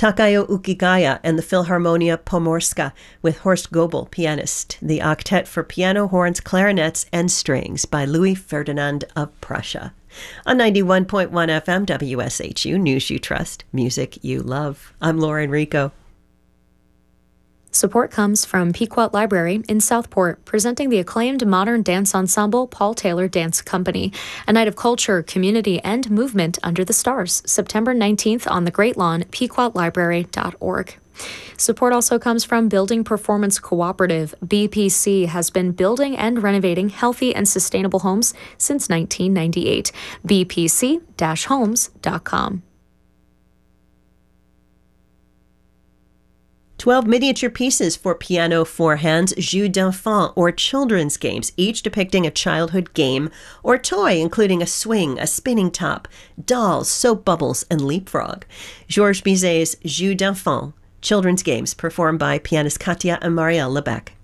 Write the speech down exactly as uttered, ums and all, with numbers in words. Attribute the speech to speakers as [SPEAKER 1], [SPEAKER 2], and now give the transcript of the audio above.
[SPEAKER 1] Takayo Ukigaya and the Philharmonia Pomorska with Horst Goebel, pianist. The Octet for Piano, Horns, Clarinets, and Strings by Louis Ferdinand of Prussia. On ninety-one point one F M W S H U, News You Trust, Music You Love. I'm Laura Enrico.
[SPEAKER 2] Support comes from Pequot Library in Southport, presenting the acclaimed modern dance ensemble Paul Taylor Dance Company, a night of culture, community, and movement under the stars, September nineteenth on the Great Lawn, pequot library dot org. Support also comes from Building Performance Cooperative. B P C has been building and renovating healthy and sustainable homes since nineteen ninety-eight. b p c dash homes dot com.
[SPEAKER 1] twelve miniature pieces for piano, four hands, jeux d'enfants, or children's games, each depicting a childhood game or toy, including a swing, a spinning top, dolls, soap bubbles, and leapfrog. Georges Bizet's Jeux d'enfants, children's games, performed by pianist Katia and Marielle Lebec.